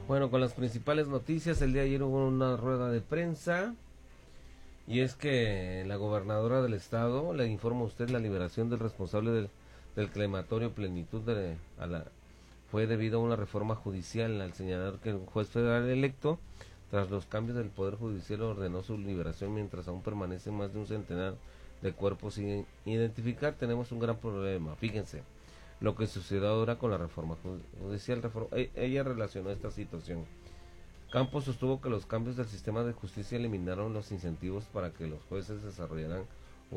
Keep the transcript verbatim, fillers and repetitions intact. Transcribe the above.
Bueno, con las principales noticias, el día de ayer hubo una rueda de prensa y es que la gobernadora del estado le informa a usted la liberación del responsable del, del crematorio Plenitud de, a la, fue debido a una reforma judicial al señalar que un juez federal electo tras los cambios del poder judicial ordenó su liberación mientras aún permanecen más de un centenar de cuerpos sin identificar. Tenemos un gran problema, fíjense lo que sucedió ahora con la reforma judicial. Reforma, ella relacionó esta situación. Campos sostuvo que los cambios del sistema de justicia eliminaron los incentivos para que los jueces desarrollaran